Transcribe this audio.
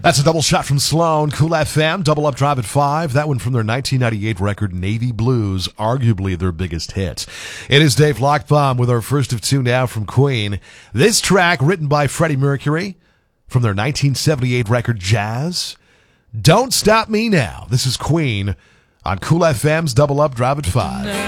That's a double shot from Sloan. Cool FM, Double Up Drive at 5. That one from their 1998 record, Navy Blues, arguably their biggest hit. It is Dave Lockbaum with our first of two now from Queen. This track, written by Freddie Mercury, from their 1978 record, Jazz. Don't Stop Me Now. This is Queen on Cool FM's Double Up Drive at 5.